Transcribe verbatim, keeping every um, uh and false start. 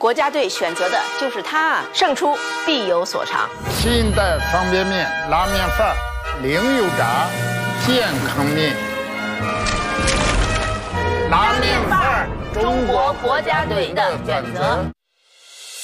国家队选择的就是它啊，胜出必有所长。 新代方便面、拉面饭、零油炸、健康面。 拉面饭，中国国家队的选择。